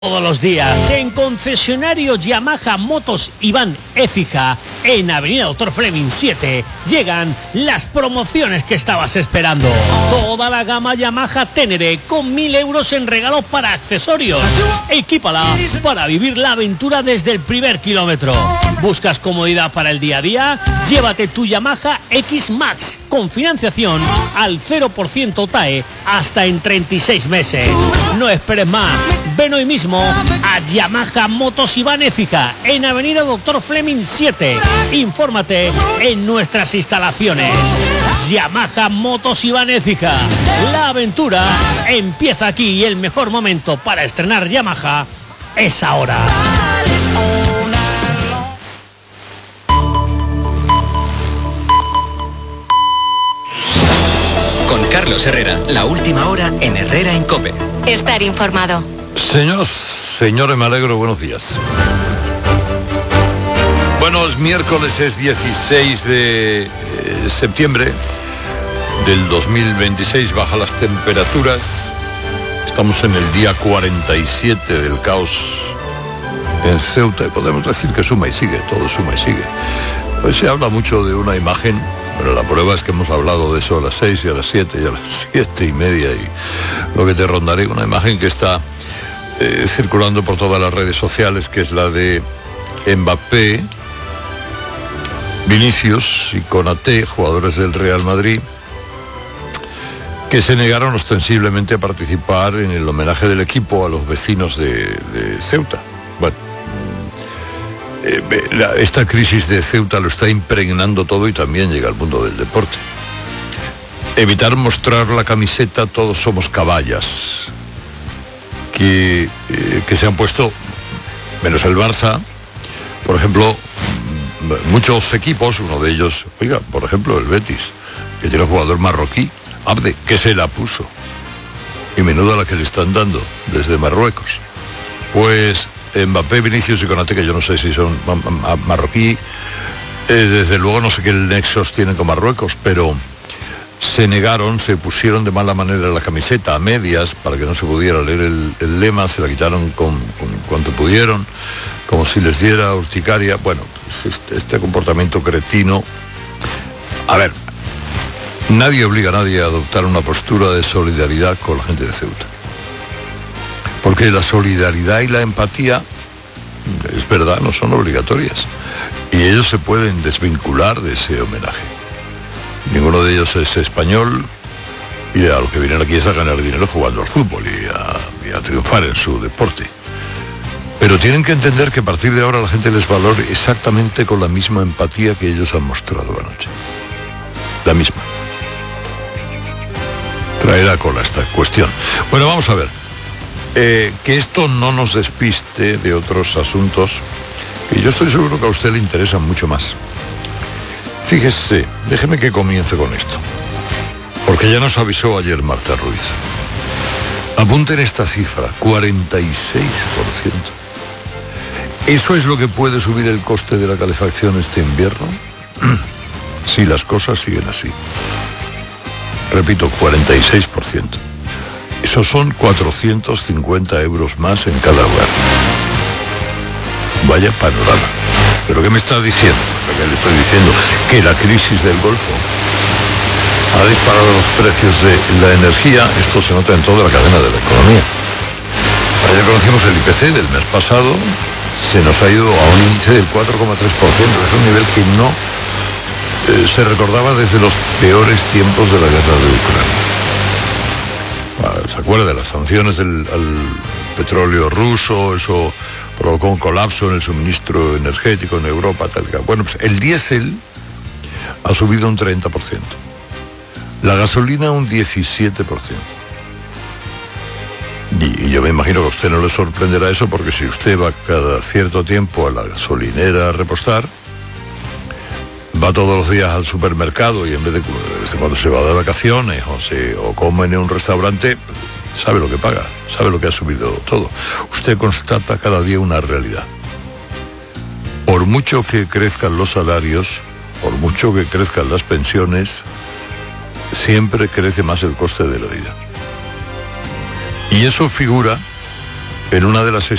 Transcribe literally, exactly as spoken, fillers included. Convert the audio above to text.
Todos los días en concesionario Yamaha Motos Iván Écija en Avenida Doctor Fleming siete llegan las promociones que estabas esperando. Toda la gama Yamaha Ténere con mil euros en regalos para accesorios. Equípala para vivir la aventura desde el primer kilómetro. ¿Buscas comodidad para el día a día? Llévate tu Yamaha X Max con financiación al cero por ciento T A E hasta en treinta y seis meses. No esperes más. Ven hoy mismo a Yamaha Motos Iván Écija en Avenida Doctor Fleming siete. Infórmate en nuestras instalaciones. Yamaha Motos Iván Écija. La aventura empieza aquí y el mejor momento para estrenar Yamaha es ahora. Con Carlos Herrera, la última hora en Herrera en COPE. Estar informado. Señoras, señores, me alegro, buenos días. Bueno, es miércoles, es dieciséis de eh, septiembre del dos mil veintiséis, bajan las temperaturas. Estamos en el día cuarenta y siete del caos en Ceuta y podemos decir que suma y sigue, todo suma y sigue. Pues se habla mucho de una imagen, pero la prueba es que hemos hablado de eso a las seis y a las siete y a las siete y media y lo que te rondaré, una imagen que está eh, circulando por todas las redes sociales, que es la de Mbappé, Vinicius y Konaté, jugadores del Real Madrid, que se negaron ostensiblemente a participar en el homenaje del equipo a los vecinos de, de Ceuta. Bueno, eh, la, esta crisis de Ceuta lo está impregnando todo y también llega al mundo del deporte. Evitar mostrar la camiseta, todos somos caballas, que, eh, que se han puesto, menos el Barça, por ejemplo, muchos equipos, uno de ellos, oiga, por ejemplo, el Betis, que tiene un jugador marroquí, Abde, que se la puso. Y menuda la que le están dando desde Marruecos. Pues Mbappé, Vinicius y Konaté, que yo no sé si son marroquí, eh, desde luego no sé qué nexos tienen con Marruecos, pero se negaron, se pusieron de mala manera la camiseta a medias para que no se pudiera leer el, el lema, se la quitaron con, con cuanto pudieron, como si les diera urticaria. Bueno, pues este, este comportamiento cretino. A ver, nadie obliga a nadie a adoptar una postura de solidaridad con la gente de Ceuta. Porque la solidaridad y la empatía, es verdad, no son obligatorias. Y ellos se pueden desvincular de ese homenaje. Ninguno de ellos es español y a lo que vienen aquí es a ganar dinero jugando al fútbol y a, y a triunfar en su deporte. Pero tienen que entender que a partir de ahora la gente les valore exactamente con la misma empatía que ellos han mostrado anoche. La misma. Traerá cola esta cuestión. Bueno, vamos a ver. Eh, que esto no nos despiste de otros asuntos que yo estoy seguro que a usted le interesan mucho más. Fíjese, déjeme que comience con esto, porque ya nos avisó ayer Marta Ruiz. Apunten esta cifra, cuarenta y seis por ciento. ¿Eso es lo que puede subir el coste de la calefacción este invierno? Si las cosas siguen así. Repito, cuarenta y seis por ciento. Eso son cuatrocientos cincuenta euros más en cada hogar. Vaya panorama. ¿Pero qué me está diciendo? ¿Qué le estoy diciendo? Que la crisis del Golfo ha disparado los precios de la energía. Esto se nota en toda la cadena de la economía. Ayer conocimos el I P C del mes pasado. Se nos ha ido a un índice del cuatro coma tres por ciento. Es un nivel que no eh, se recordaba desde los peores tiempos de la guerra de Ucrania. ¿Se acuerda de las sanciones del, al petróleo ruso? Eso provocó un colapso en el suministro energético en Europa, tal que. Bueno, pues el diésel ha subido un treinta por ciento. La gasolina un diecisiete por ciento. Y, y yo me imagino que a usted no le sorprenderá eso, porque si usted va cada cierto tiempo a la gasolinera a repostar, va todos los días al supermercado y en vez de, de cuando se va de vacaciones o, se, o come en un restaurante, sabe lo que paga, sabe lo que ha subido todo. Usted constata cada día una realidad. Por mucho que crezcan los salarios, por mucho que crezcan las pensiones, siempre crece más el coste de la vida. Y eso figura en una de las